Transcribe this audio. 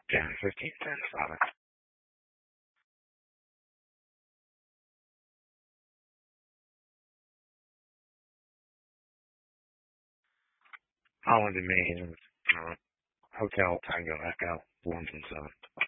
Down 15 cents, Father. Holiday Maze, Hotel Tango Echo, London 7.